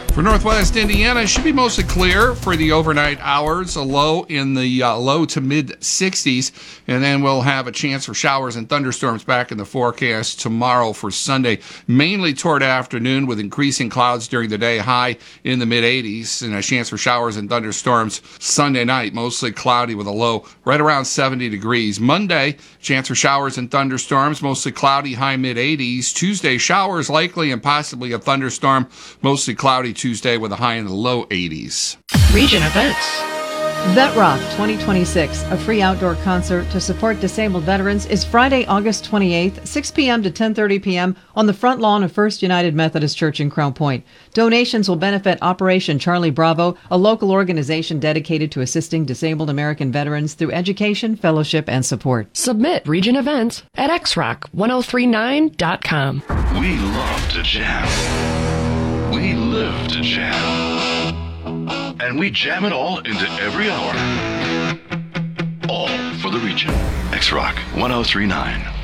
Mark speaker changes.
Speaker 1: For Northwest Indiana, it should be mostly clear for the overnight hours, a low in the low to mid 60s, and then we'll have a chance for showers and thunderstorms back in the forecast tomorrow for Sunday, mainly toward afternoon with increasing clouds during the day, high in the mid 80s, and a chance for showers and thunderstorms Sunday night, mostly cloudy with a low right around 70 degrees. Monday, chance for showers and thunderstorms, mostly cloudy, high mid 80s. Tuesday, showers likely and possibly a thunderstorm, mostly cloudy Tuesday with a high in the low 80s.
Speaker 2: Region events.
Speaker 3: Vet Rock 2026, a free outdoor concert to support disabled veterans, is Friday, August 28th, 6 p.m. to 10:30 p.m. on the front lawn of First United Methodist Church in Crown Point. Donations will benefit Operation Charlie Bravo, a local organization dedicated to assisting disabled American veterans through education, fellowship, and support.
Speaker 2: Submit region events at xrock1039.com.
Speaker 4: We love to jam. We live to jam. And we jam it all into every hour. All for the region. X-Rock 1039.